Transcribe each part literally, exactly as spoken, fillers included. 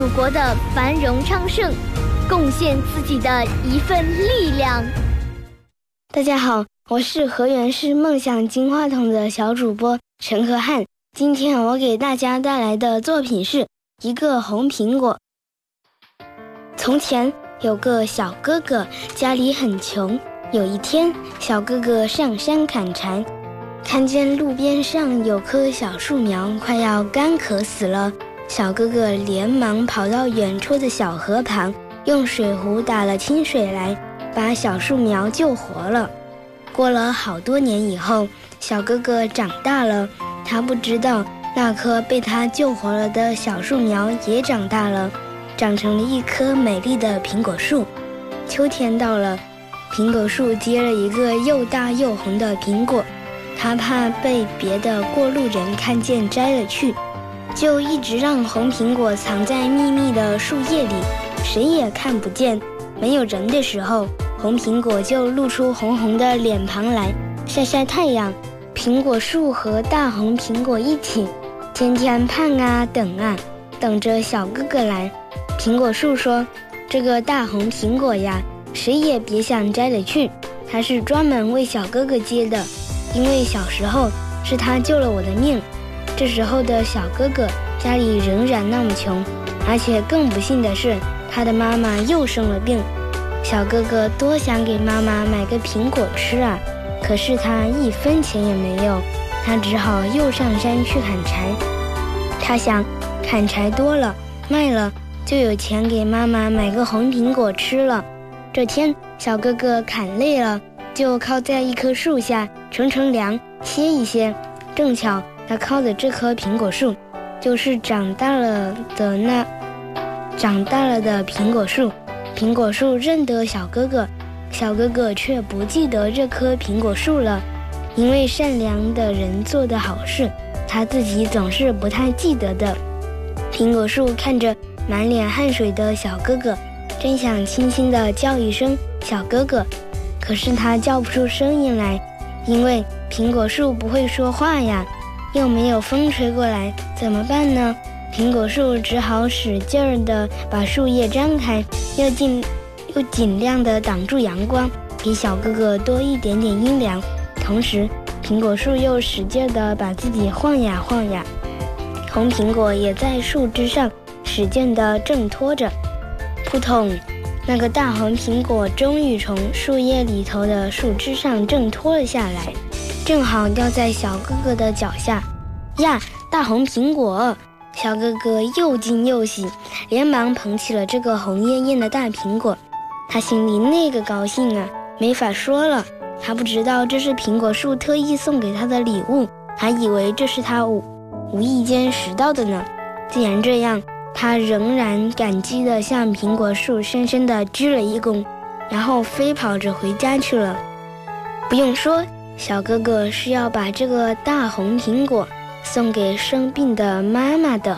祖国的繁荣昌盛，贡献自己的一份力量。 大家好，我是河源市梦想金话筒的小主播陈和汉。今天我给大家带来的作品是一个红苹果。从前有个小哥哥，家里很穷。有一天，小哥哥上山砍柴，看见路边上有棵小树苗快要干渴死了，小哥哥连忙跑到远处的小河旁，用水壶打了清水来，把小树苗救活了。过了好多年以后，小哥哥长大了，他不知道那棵被他救活了的小树苗也长大了，长成了一棵美丽的苹果树。秋天到了，苹果树结了一个又大又红的苹果，他怕被别的过路人看见摘了去，就一直让红苹果藏在密密的树叶里，谁也看不见。没有人的时候，红苹果就露出红红的脸庞来，晒晒太阳。苹果树和大红苹果一起，天天盼啊等啊，等着小哥哥来。苹果树说：“这个大红苹果呀，谁也别想摘了去，它是专门为小哥哥结的，因为小时候是他救了我的命。”这时候的小哥哥家里仍然那么穷，而且更不幸的是，他的妈妈又生了病。小哥哥多想给妈妈买个苹果吃啊，可是他一分钱也没有，他只好又上山去砍柴。他想，砍柴多了，卖了就有钱给妈妈买个红苹果吃了。这天，小哥哥砍累了，就靠在一棵树下乘乘凉，歇一歇。正巧他靠的这棵苹果树，就是长大了的那长大了的苹果树。苹果树认得小哥哥，小哥哥却不记得这棵苹果树了。因为善良的人做的好事，他自己总是不太记得的。苹果树看着满脸汗水的小哥哥，真想轻轻地叫一声小哥哥，可是他叫不出声音来，因为苹果树不会说话呀，又没有风吹过来，怎么办呢？苹果树只好使劲儿地把树叶张开，又尽又尽量地挡住阳光，给小哥哥多一点点阴凉。同时，苹果树又使劲地把自己晃呀晃呀，红苹果也在树枝上使劲地挣脱着。扑通，那个大红苹果终于从树叶里头的树枝上挣脱了下来，正好掉在小哥哥的脚下。呀，大红苹果！小哥哥又惊又喜，连忙捧起了这个红艳艳的大苹果。他心里那个高兴啊，没法说了。他不知道这是苹果树特意送给他的礼物，还以为这是他无无意间拾到的呢。既然这样，他仍然感激地向苹果树深深地鞠了一躬，然后飞跑着回家去了。不用说，小哥哥是要把这个大红苹果送给生病的妈妈的。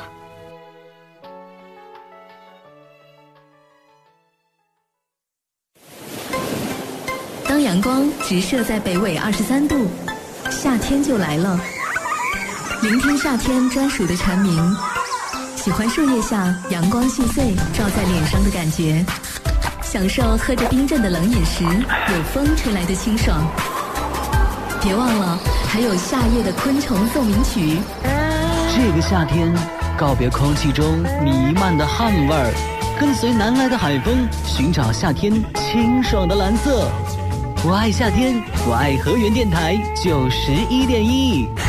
当阳光直射在北纬二十三度，夏天就来了。聆听夏天专属的蝉鸣，喜欢树叶下阳光细碎照在脸上的感觉，享受喝着冰镇的冷饮时有风吹来的清爽。别忘了，还有夏夜的昆虫奏鸣曲。 这个夏天，告别空气中弥漫的汗味儿，跟随南来的海风，寻找夏天清爽的蓝色。我爱夏天，我爱河源电台九十一点一。